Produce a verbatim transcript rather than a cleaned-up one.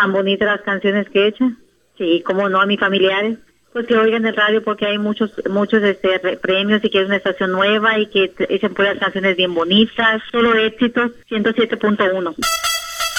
Tan bonitas las canciones que echan. Sí, como no, a mis familiares. Pues que oigan el radio porque hay muchos muchos este, re- premios y que es una estación nueva y que te- echan puras canciones bien bonitas. Solo éxitos, ciento siete punto uno.